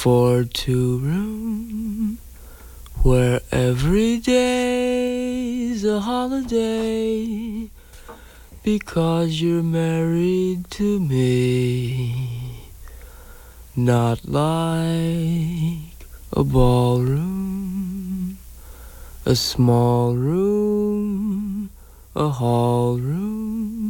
for two-room, where every day's a holiday, because you're married to me. Not like a ballroom, a small room, a hall room,